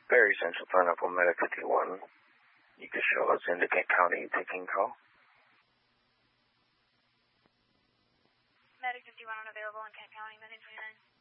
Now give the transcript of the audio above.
Very Central Pineapple Medic 51. You can show us into Kent County taking call. Medic 51 unavailable in Kent County, Medic 29.